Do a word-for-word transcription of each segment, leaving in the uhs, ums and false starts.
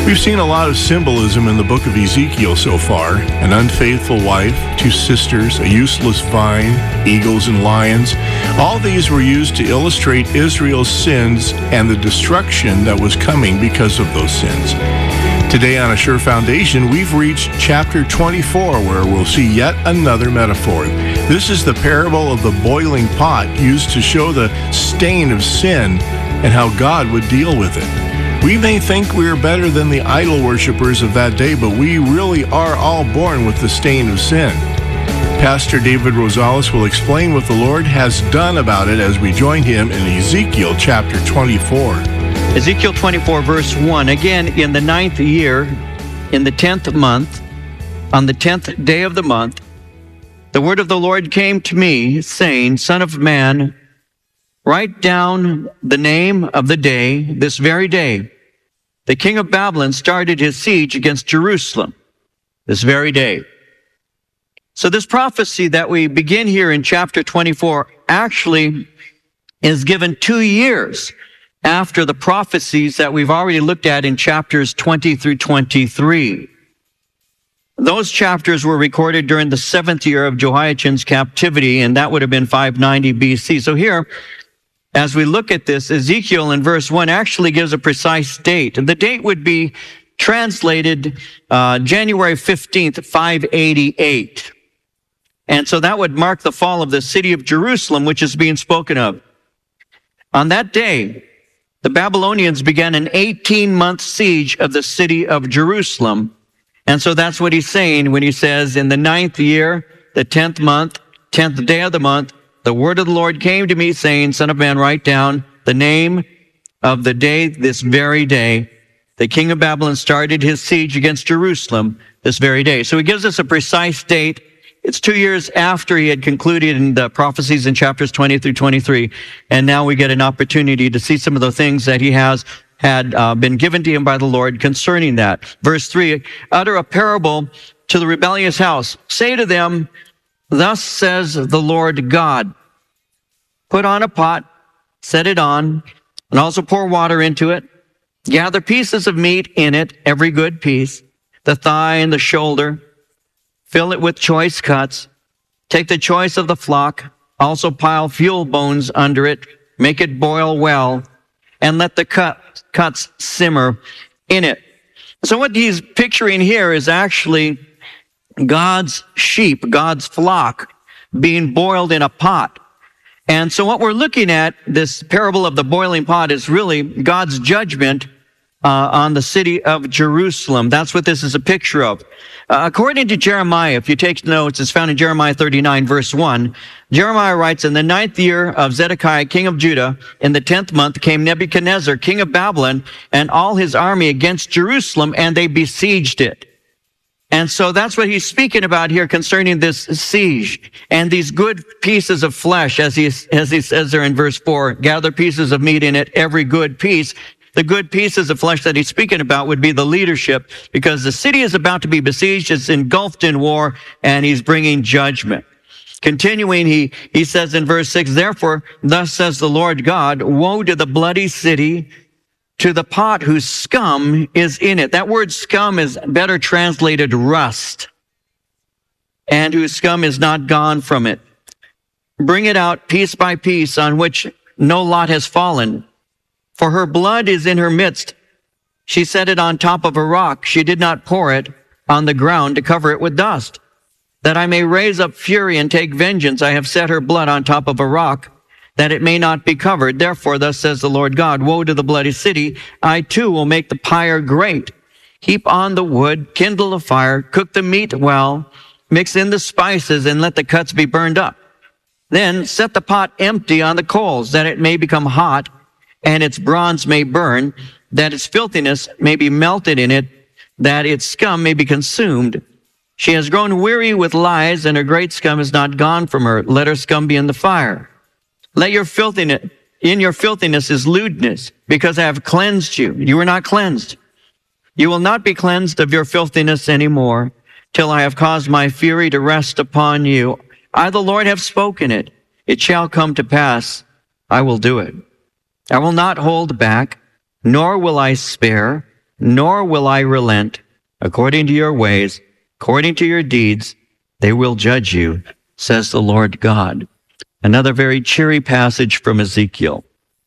We've seen a lot of symbolism in the book of Ezekiel so far. An unfaithful wife, two sisters, a useless vine, eagles and lions. All these were used to illustrate Israel's sins and the destruction that was coming because of those sins. Today on A Sure Foundation, we've reached chapter twenty-four, where we'll see yet another metaphor. This is the parable of the boiling pot, used to show the stain of sin and how God would deal with it. We may think we are better than the idol worshippers of that day, but we really are all born with the stain of sin. Pastor David Rosales will explain what the Lord has done about it as we join him in Ezekiel chapter twenty-four. Ezekiel twenty-four, verse one, again, in the ninth year, in the tenth month, on the tenth day of the month, the word of the Lord came to me, saying, Son of man, write down the name of the day, this very day. The king of Babylon started his siege against Jerusalem, this very day. So this prophecy that we begin here in chapter twenty-four actually is given two years after the prophecies that we've already looked at in chapters twenty through twenty-three. Those chapters were recorded during the seventh year of Jehoiachin's captivity, and that would have been five ninety B C. So here, as we look at this, Ezekiel in verse one actually gives a precise date. And the date would be translated uh, January fifteenth, five eighty-eight. And so that would mark the fall of the city of Jerusalem, which is being spoken of. On that day, the Babylonians began an eighteen-month siege of the city of Jerusalem. And so that's what he's saying when he says, in the ninth year, the tenth month, tenth day of the month, the word of the Lord came to me, saying, Son of man, write down the name of the day, this very day. The king of Babylon started his siege against Jerusalem this very day. So he gives us a precise date. It's two years after he had concluded in the prophecies in chapters twenty through twenty-three. And now we get an opportunity to see some of the things that he has had uh, been given to him by the Lord concerning that. Verse three, utter a parable to the rebellious house. Say to them, Thus says the Lord God, put on a pot, set it on, and also pour water into it. Gather pieces of meat in it, every good piece, the thigh and the shoulder. Fill it with choice cuts. Take the choice of the flock. Also pile fuel bones under it. Make it boil well, and let the cut, cuts simmer in it. So what he's picturing here is actually God's sheep, God's flock, being boiled in a pot. And so what we're looking at, this parable of the boiling pot, is really God's judgment uh, on the city of Jerusalem. That's what this is a picture of. Uh, according to Jeremiah, if you take notes, it's found in Jeremiah thirty-nine, verse one. Jeremiah writes, In the ninth year of Zedekiah, king of Judah, in the tenth month, came Nebuchadnezzar, king of Babylon, and all his army against Jerusalem, and they besieged it. And so that's what he's speaking about here concerning this siege and these good pieces of flesh, as he, as he says there in verse four, gather pieces of meat in it, every good piece. The good pieces of flesh that he's speaking about would be the leadership, because the city is about to be besieged, it's engulfed in war, and he's bringing judgment. Continuing, he, he says in verse six, Therefore, thus says the Lord God, woe to the bloody city, to the pot whose scum is in it. That word scum is better translated rust, and whose scum is not gone from it. Bring it out piece by piece, on which no lot has fallen. For her blood is in her midst. She set it on top of a rock. She did not pour it on the ground to cover it with dust. That I may raise up fury and take vengeance, I have set her blood on top of a rock, that it may not be covered. Therefore, thus says the Lord God, woe to the bloody city. I too will make the pyre great. Heap on the wood, kindle a fire, cook the meat well, mix in the spices, and let the cuts be burned up. Then set the pot empty on the coals, that it may become hot, and its bronze may burn, that its filthiness may be melted in it, that its scum may be consumed. She has grown weary with lies, and her great scum is not gone from her. Let her scum be in the fire. Let your filthiness, in your filthiness is lewdness, because I have cleansed you. You are not cleansed. You will not be cleansed of your filthiness anymore, till I have caused my fury to rest upon you. I, the Lord, have spoken it. It shall come to pass. I will do it. I will not hold back, nor will I spare. nor will I relent. According to your ways, according to your deeds, they will judge you, says the Lord God. Another very cheery passage from Ezekiel.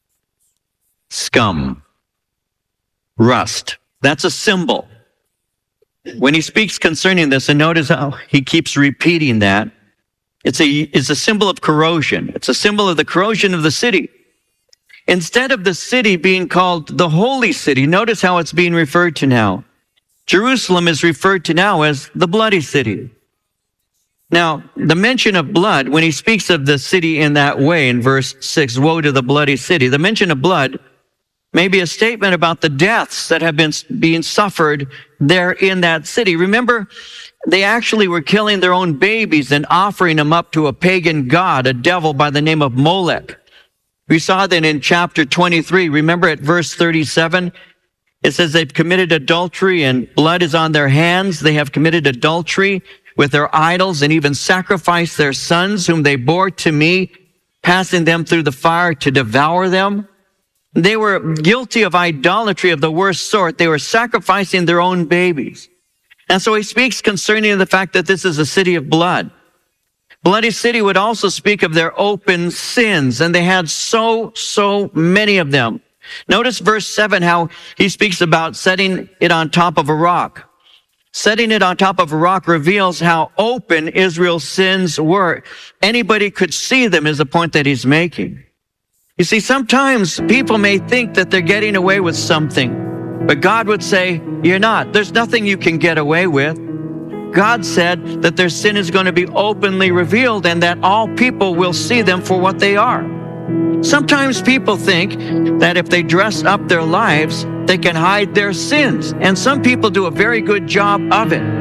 Scum, rust, that's a symbol. When he speaks concerning this, and notice how he keeps repeating that, it's a, it's a symbol of corrosion. It's a symbol of the corrosion of the city. Instead of the city being called the holy city, notice how it's being referred to now. Jerusalem is referred to now as the bloody city. Now, the mention of blood, when he speaks of the city in that way in verse six, woe to the bloody city, the mention of blood may be a statement about the deaths that have been being suffered there in that city. Remember, they actually were killing their own babies and offering them up to a pagan god, a devil by the name of Molech. We saw that in chapter twenty-three. Remember at verse thirty-seven, it says they've committed adultery and blood is on their hands. They have committed adultery with their idols and even sacrificed their sons whom they bore to me, passing them through the fire to devour them. They were guilty of idolatry of the worst sort. They were sacrificing their own babies. And so he speaks concerning the fact that this is a city of blood. Bloody city would also speak of their open sins, and they had so, so many of them. Notice verse seven, how he speaks about setting it on top of a rock. Setting it on top of a rock reveals how open Israel's sins were. Anybody could see them is the point that he's making. You see, sometimes people may think that they're getting away with something, but God would say, you're not. There's nothing you can get away with. God said that their sin is going to be openly revealed and that all people will see them for what they are. Sometimes people think that if they dress up their lives, they can hide their sins. And some people do a very good job of it.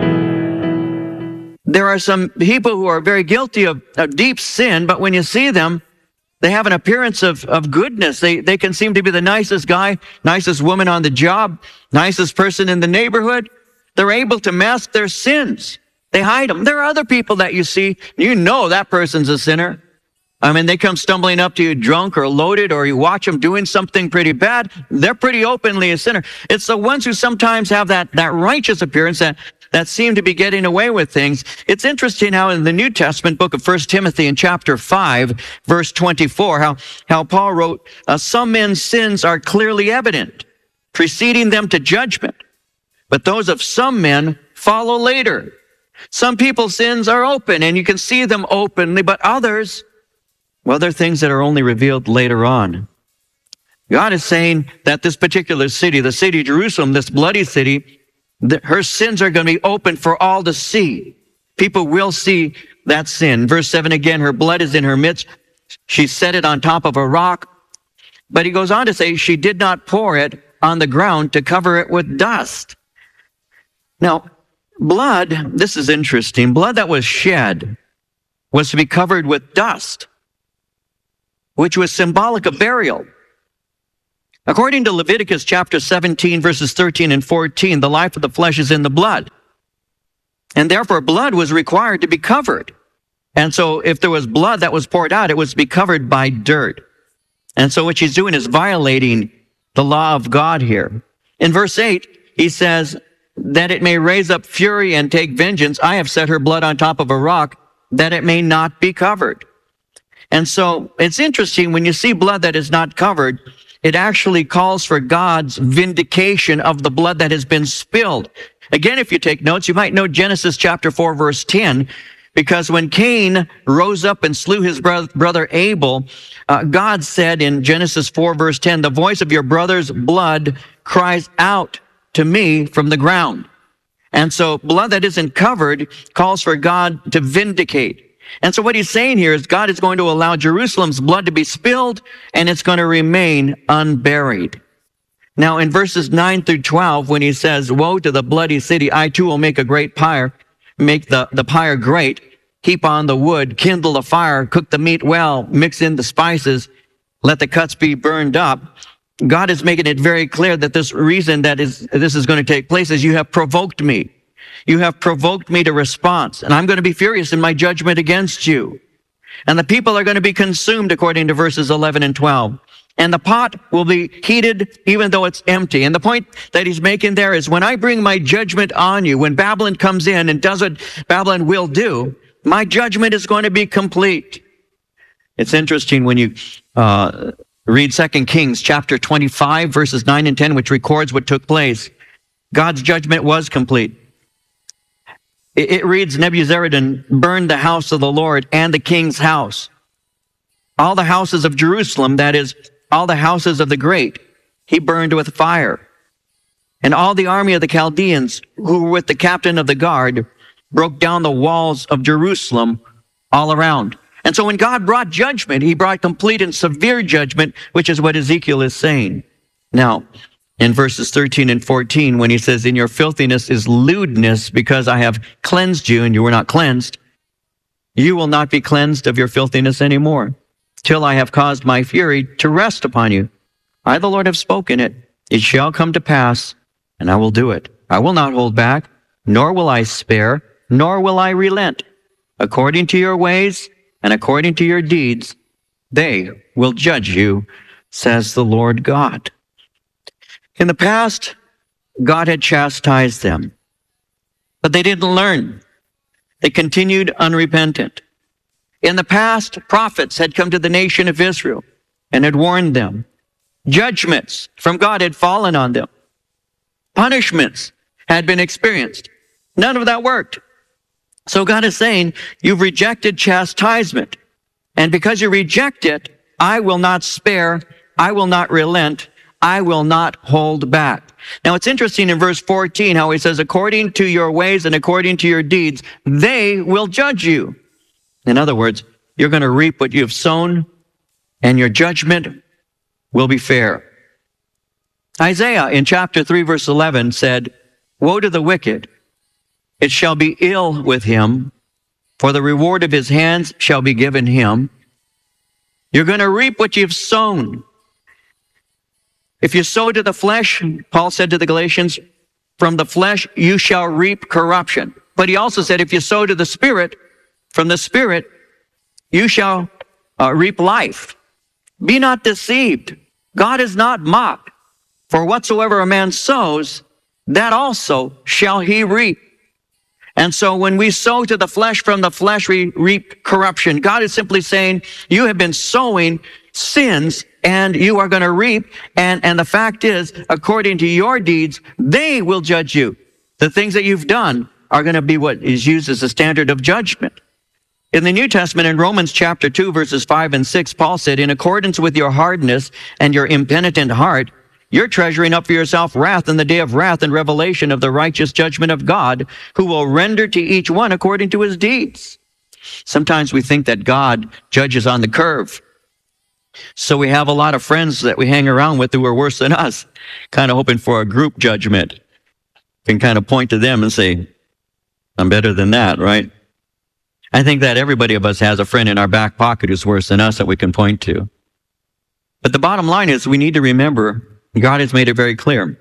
There are some people who are very guilty of, of deep sin, but when you see them, they have an appearance of, of goodness. They, they can seem to be the nicest guy, nicest woman on the job, nicest person in the neighborhood. They're able to mask their sins. They hide them. There are other people that you see, you know that person's a sinner. I mean, they come stumbling up to you drunk or loaded, or you watch them doing something pretty bad. They're pretty openly a sinner. It's the ones who sometimes have that, that righteous appearance that, that seem to be getting away with things. It's interesting how in the New Testament book of First Timothy in chapter five, verse twenty-four, how, how Paul wrote, uh, some men's sins are clearly evident, preceding them to judgment, but those of some men follow later. Some people's sins are open and you can see them openly, but others, well, they're things that are only revealed later on. God is saying that this particular city, the city of Jerusalem, this bloody city, her sins are going to be open for all to see. People will see that sin. Verse seven again, her blood is in her midst. She set it on top of a rock. But he goes on to say she did not pour it on the ground to cover it with dust. Now, blood, this is interesting. Blood that was shed was to be covered with dust, which was symbolic of burial. According to Leviticus chapter seventeen, verses thirteen and fourteen, the life of the flesh is in the blood. And therefore, blood was required to be covered. And so if there was blood that was poured out, it was to be covered by dirt. And so what she's doing is violating the law of God here. In verse eight, he says, that it may raise up fury and take vengeance. I have set her blood on top of a rock, that it may not be covered. And so it's interesting when you see blood that is not covered, it actually calls for God's vindication of the blood that has been spilled. Again, if you take notes, you might know Genesis chapter four, verse ten, because when Cain rose up and slew his bro- brother Abel, uh, God said in Genesis four, verse ten, the voice of your brother's blood cries out to me from the ground. And so blood that isn't covered calls for God to vindicate. And so what he's saying here is God is going to allow Jerusalem's blood to be spilled, and it's going to remain unburied. Now in verses nine through twelve, when he says, woe to the bloody city, I too will make a great pyre, make the, the pyre great, heap on the wood, kindle a fire, cook the meat well, mix in the spices, let the cuts be burned up. God is making it very clear that this reason that is this is going to take place is you have provoked me. You have provoked me to response, and I'm going to be furious in my judgment against you. And the people are going to be consumed according to verses eleven and twelve. And the pot will be heated even though it's empty. And the point that he's making there is when I bring my judgment on you, when Babylon comes in and does what Babylon will do, my judgment is going to be complete. It's interesting when you uh, read Second Kings chapter twenty-five, verses nine and ten, which records what took place. God's judgment was complete. It, it reads, Nebuzaradan burned the house of the Lord and the king's house. All the houses of Jerusalem, that is, all the houses of the great, he burned with fire. And all the army of the Chaldeans, who were with the captain of the guard, broke down the walls of Jerusalem all around. And so when God brought judgment, he brought complete and severe judgment, which is what Ezekiel is saying. Now, in verses thirteen and fourteen, when he says, in your filthiness is lewdness, because I have cleansed you and you were not cleansed, you will not be cleansed of your filthiness anymore, till I have caused my fury to rest upon you. I, the Lord, have spoken it. It shall come to pass, and I will do it. I will not hold back, nor will I spare, nor will I relent. According to your ways and according to your deeds, they will judge you, says the Lord God. In the past, God had chastised them, but they didn't learn. They continued unrepentant. In the past, prophets had come to the nation of Israel and had warned them. Judgments from God had fallen on them. Punishments had been experienced. None of that worked. So God is saying, you've rejected chastisement. And because you reject it, I will not spare, I will not relent, I will not hold back. Now it's interesting in verse fourteen how he says, according to your ways and according to your deeds, they will judge you. In other words, you're going to reap what you've sown, and your judgment will be fair. Isaiah in chapter three, verse eleven said, woe to the wicked, it shall be ill with him, for the reward of his hands shall be given him. You're going to reap what you've sown. If you sow to the flesh, Paul said to the Galatians, from the flesh you shall reap corruption. But he also said, if you sow to the Spirit, from the Spirit you shall uh, reap life. Be not deceived. God is not mocked. For whatsoever a man sows, that also shall he reap. And so when we sow to the flesh, from the flesh we reap corruption. God is simply saying, you have been sowing sins and you are going to reap. And, and the fact is, according to your deeds, they will judge you. The things that you've done are going to be what is used as a standard of judgment. In the New Testament, in Romans chapter two, verses five and six, Paul said, in accordance with your hardness and your impenitent heart, you're treasuring up for yourself wrath in the day of wrath and revelation of the righteous judgment of God, who will render to each one according to his deeds. Sometimes we think that God judges on the curve. So we have a lot of friends that we hang around with who are worse than us, kind of hoping for a group judgment. Can kind of point to them and say, I'm better than that, right? I think that everybody of us has a friend in our back pocket who's worse than us that we can point to. But the bottom line is we need to remember God has made it very clear.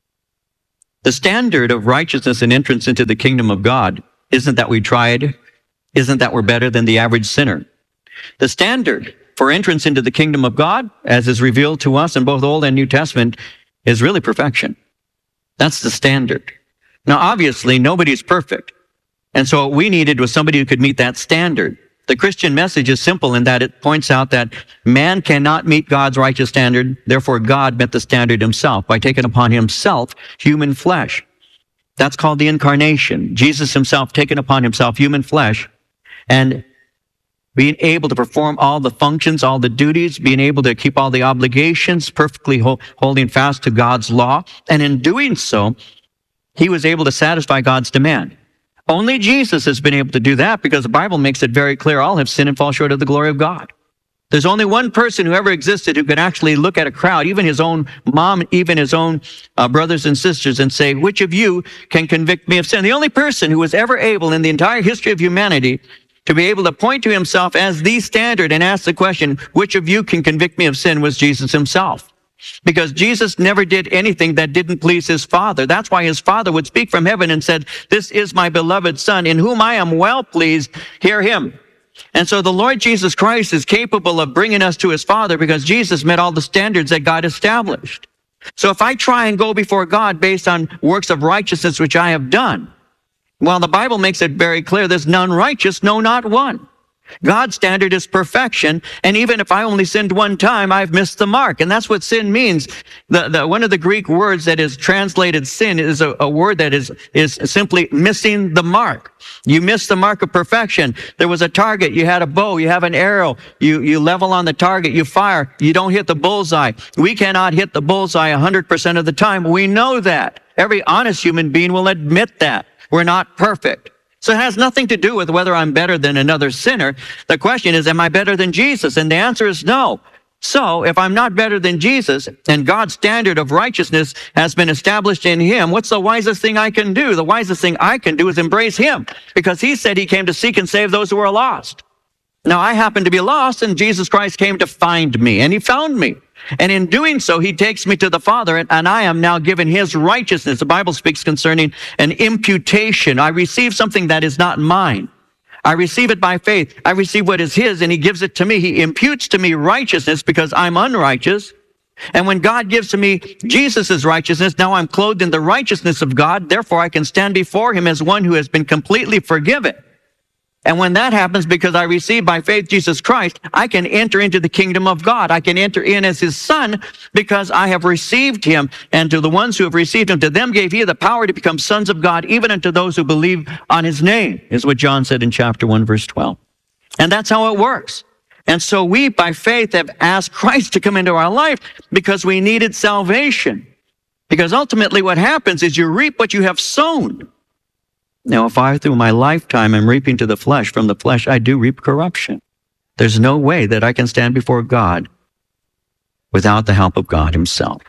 The standard of righteousness and entrance into the kingdom of God isn't that we tried, isn't that we're better than the average sinner. The standard for entrance into the kingdom of God, as is revealed to us in both Old and New Testament, is really perfection. That's the standard. Now, obviously, nobody's perfect. And so what we needed was somebody who could meet that standard. The Christian message is simple in that it points out that man cannot meet God's righteous standard. Therefore, God met the standard himself by taking upon himself human flesh. That's called the incarnation. Jesus himself taking upon himself human flesh and being able to perform all the functions, all the duties, being able to keep all the obligations, perfectly ho- holding fast to God's law. And in doing so, he was able to satisfy God's demand. Only Jesus has been able to do that because the Bible makes it very clear all have sinned and fall short of the glory of God. There's only one person who ever existed who could actually look at a crowd, even his own mom, even his own uh, brothers and sisters, and say, which of you can convict me of sin? The only person who was ever able in the entire history of humanity to be able to point to himself as the standard and ask the question, which of you can convict me of sin, was Jesus himself. Because Jesus never did anything that didn't please his Father. That's why his Father would speak from heaven and said, this is my beloved Son, in whom I am well pleased, hear him. And so the Lord Jesus Christ is capable of bringing us to his Father because Jesus met all the standards that God established. So if I try and go before God based on works of righteousness which I have done, well, the Bible makes it very clear there's none righteous, no, not one. God's standard is perfection, and even if I only sinned one time, I've missed the mark. And that's what sin means. The, the, one of the Greek words that is translated sin is a, a word that is, is simply missing the mark. You miss the mark of perfection. There was a target, you had a bow, you have an arrow, you, you level on the target, you fire, you don't hit the bullseye. We cannot hit the bullseye one hundred percent of the time. We know that. Every honest human being will admit that. We're not perfect. So it has nothing to do with whether I'm better than another sinner. The question is, am I better than Jesus? And the answer is no. So if I'm not better than Jesus and God's standard of righteousness has been established in him, what's the wisest thing I can do? The wisest thing I can do is embrace him, because he said he came to seek and save those who are lost. Now I happen to be lost, and Jesus Christ came to find me, and he found me. And in doing so, he takes me to the Father, and, and I am now given his righteousness. The Bible speaks concerning an imputation. I receive something that is not mine. I receive it by faith. I receive what is his, and he gives it to me. He imputes to me righteousness because I'm unrighteous. And when God gives to me Jesus' righteousness, now I'm clothed in the righteousness of God. Therefore, I can stand before him as one who has been completely forgiven. And when that happens, because I receive by faith Jesus Christ, I can enter into the kingdom of God. I can enter in as his son because I have received him. And to the ones who have received him, to them gave he the power to become sons of God, even unto those who believe on his name, is what John said in chapter one, verse twelve. And that's how it works. And so we, by faith, have asked Christ to come into our life because we needed salvation. Because ultimately what happens is you reap what you have sown. Now, if I, through my lifetime, am reaping to the flesh, from the flesh I do reap corruption. There's no way that I can stand before God without the help of God himself.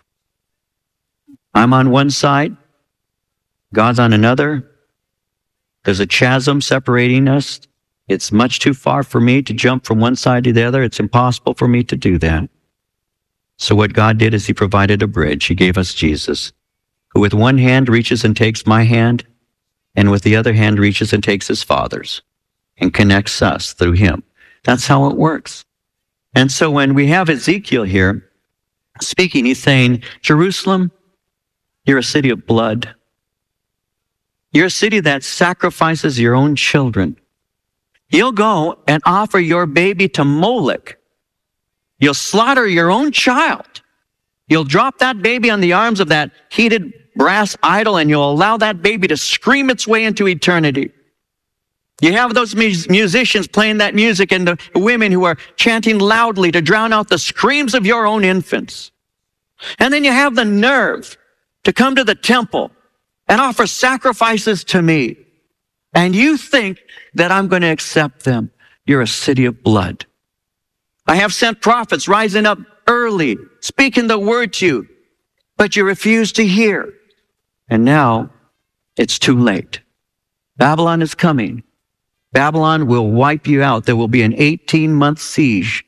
I'm on one side, God's on another. There's a chasm separating us. It's much too far for me to jump from one side to the other. It's impossible for me to do that. So what God did is he provided a bridge. He gave us Jesus, who with one hand reaches and takes my hand, and with the other hand reaches and takes his Father's and connects us through him. That's how it works. And so when we have Ezekiel here speaking, he's saying, Jerusalem, you're a city of blood. You're a city that sacrifices your own children. You'll go and offer your baby to Molech. You'll slaughter your own child. You'll drop that baby on the arms of that heated brass idol, and you'll allow that baby to scream its way into eternity. You have those mus- musicians playing that music, and the women who are chanting loudly to drown out the screams of your own infants. And then you have the nerve to come to the temple and offer sacrifices to me. And you think that I'm going to accept them. You're a city of blood. I have sent prophets rising up early, speaking the word to you, but you refuse to hear. And now it's too late. Babylon is coming. Babylon will wipe you out. There will be an eighteen-month siege.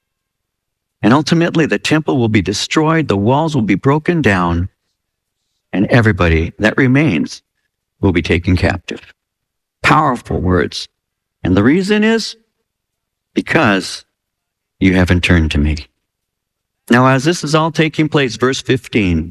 And ultimately, the temple will be destroyed, the walls will be broken down, and everybody that remains will be taken captive. Powerful words. And the reason is because you haven't turned to me. Now, as this is all taking place, verse fifteen,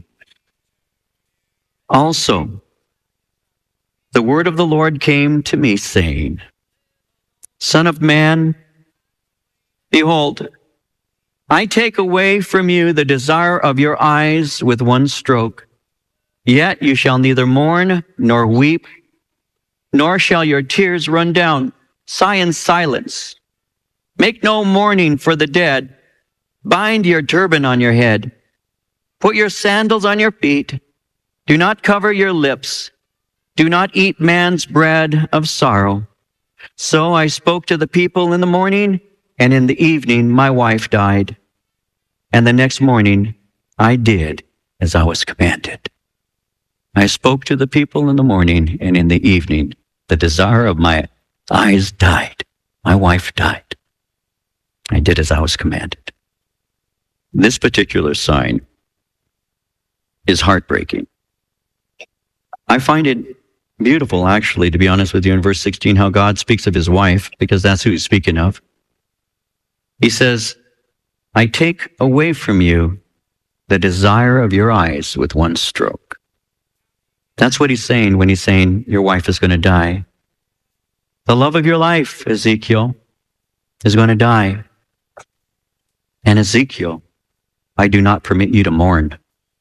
also, the word of the Lord came to me, saying, Son of man, behold, I take away from you the desire of your eyes with one stroke. Yet you shall neither mourn nor weep, nor shall your tears run down. Sigh in silence. Make no mourning for the dead. Bind your turban on your head. Put your sandals on your feet. Do not cover your lips. Do not eat man's bread of sorrow. So I spoke to the people in the morning, and in the evening my wife died. And the next morning I did as I was commanded. I spoke to the people in the morning, and in the evening the desire of my eyes died. My wife died. I did as I was commanded. This particular sign is heartbreaking. I find it beautiful, actually, to be honest with you, in verse sixteen, how God speaks of his wife, because that's who he's speaking of. He says, I take away from you the desire of your eyes with one stroke. That's what he's saying when he's saying your wife is going to die. The love of your life, Ezekiel, is going to die. And Ezekiel, I do not permit you to mourn.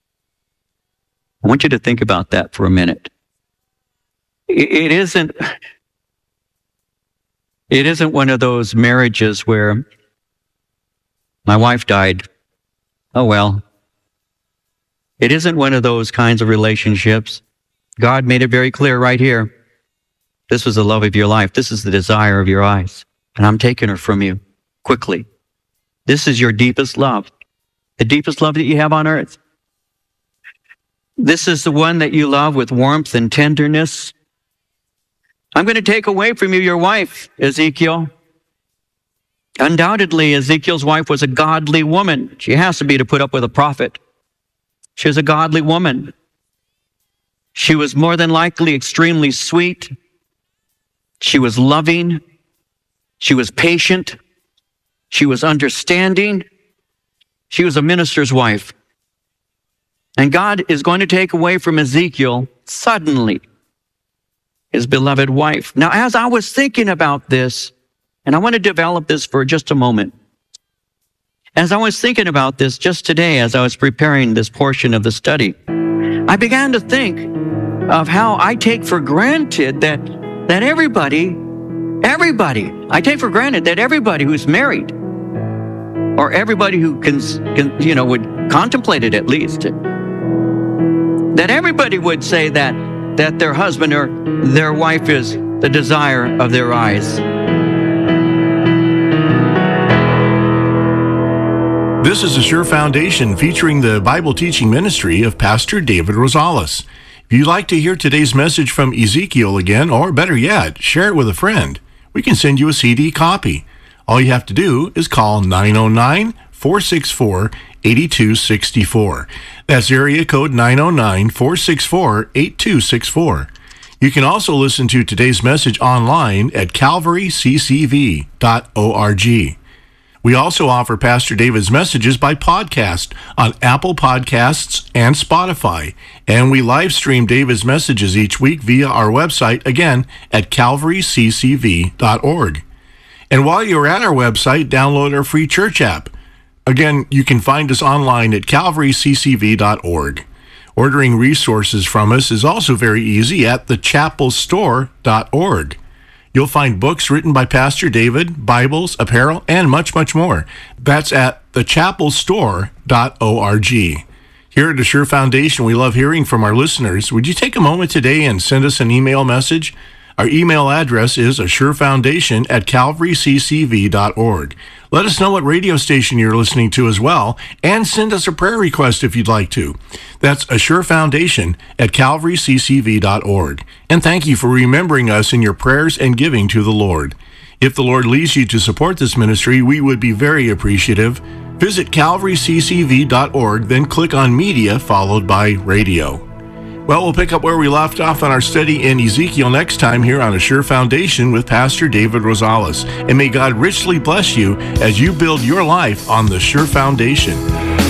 I want you to think about that for a minute. It isn't, it isn't one of those marriages where my wife died. Oh, well. It isn't one of those kinds of relationships. God made it very clear right here. This was the love of your life. This is the desire of your eyes. And I'm taking her from you quickly. This is your deepest love. The deepest love that you have on earth. This is the one that you love with warmth and tenderness. I'm going to take away from you your wife, Ezekiel. Undoubtedly, Ezekiel's wife was a godly woman. She has to be to put up with a prophet. She was a godly woman. She was more than likely extremely sweet. She was loving. She was patient. She was understanding. She was a minister's wife. And God is going to take away from Ezekiel suddenly his beloved wife. Now, as I was thinking about this, and I want to develop this for just a moment. As I was thinking about this just today, as I was preparing this portion of the study, I began to think of how I take for granted that, that everybody, everybody, I take for granted that everybody who's married, or everybody who can, can you know, would contemplate it at least, that everybody would say that, that their husband or their wife is the desire of their eyes. This is a Sure Foundation featuring the Bible teaching ministry of Pastor David Rosales. If you'd like to hear today's message from Ezekiel again, or better yet, share it with a friend, we can send you a C D copy. All you have to do is call nine oh nine, four six four, eight two six four. That's area code nine oh nine, four six four, eight two six four. You can also listen to today's message online at calvary c c v dot org. We also offer Pastor David's messages by podcast on Apple Podcasts and Spotify. And we live stream David's messages each week via our website, again, at calvary c c v dot org. And while you're at our website, download our free church app. Again, you can find us online at calvary c c v dot org. Ordering resources from us is also very easy at the chapel store dot org. You'll find books written by Pastor David, Bibles, apparel, and much, much more. That's at the chapel store dot org. Here at Assure Foundation, we love hearing from our listeners. Would you take a moment today and send us an email message? Our email address is assurefoundation at calvary c c v dot org. Let us know what radio station you're listening to as well, and send us a prayer request if you'd like to. That's assurefoundation at calvary c c v dot org. And thank you for remembering us in your prayers and giving to the Lord. If the Lord leads you to support this ministry, we would be very appreciative. Visit calvary c c v dot org, then click on Media, followed by Radio. Well, we'll pick up where we left off on our study in Ezekiel next time here on Assure Foundation with Pastor David Rosales. And may God richly bless you as you build your life on the Sure Foundation.